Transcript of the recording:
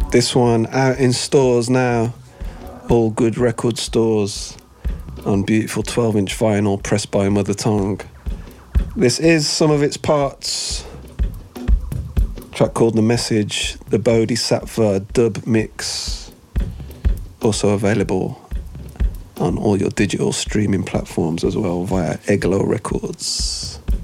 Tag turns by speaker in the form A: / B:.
A: This one out in stores now, all good record stores, on beautiful 12-inch vinyl pressed by Mother Tongue. This is Some of Its Parts, track called The Message, the Bodhisattva dub mix, also available on all your digital streaming platforms as well via Eglo Records.